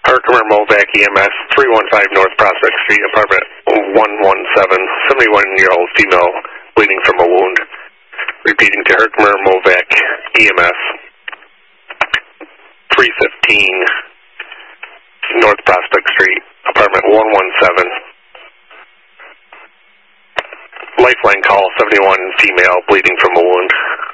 Herkimer Movac EMS, 315 North Prospect Street, apartment 117, 71-year-old female bleeding from a wound. Repeating to Herkimer Movac EMS, 315 North Prospect Street, apartment 117. Lifeline call, 71 female bleeding from a wound.